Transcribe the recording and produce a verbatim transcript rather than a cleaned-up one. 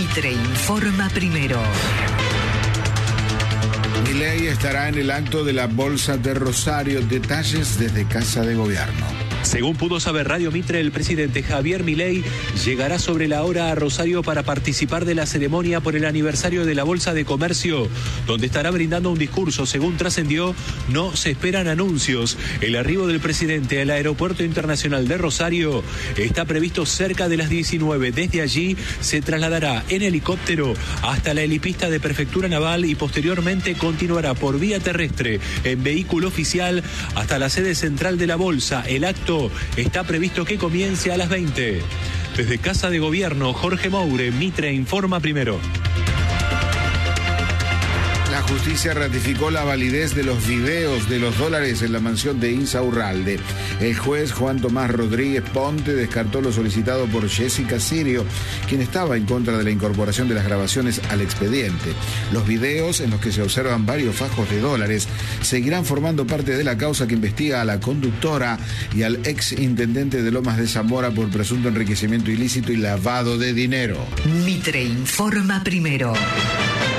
Mitre informa primero. Milei estará en el acto de la Bolsa de Rosario. Detalles desde Casa de Gobierno. Según pudo saber Radio Mitre, el presidente Javier Milei llegará sobre la hora a Rosario para participar de la ceremonia por el aniversario de la Bolsa de Comercio, donde estará brindando un discurso. Según trascendió, no se esperan anuncios. El arribo del presidente al Aeropuerto Internacional de Rosario está previsto cerca de las diecinueve. Desde allí se trasladará en helicóptero hasta la helipista de Prefectura Naval y posteriormente continuará por vía terrestre en vehículo oficial hasta la sede central de la Bolsa. El acto está previsto que comience a las veinte. Desde Casa de Gobierno, Jorge Moure, Mitre informa primero. La justicia ratificó la validez de los videos de los dólares en la mansión de Insaurralde. El juez Juan Tomás Rodríguez Ponte descartó lo solicitado por Jessica Sirio, quien estaba en contra de la incorporación de las grabaciones al expediente. Los videos, en los que se observan varios fajos de dólares, seguirán formando parte de la causa que investiga a la conductora y al ex intendente de Lomas de Zamora por presunto enriquecimiento ilícito y lavado de dinero. Mitre informa primero.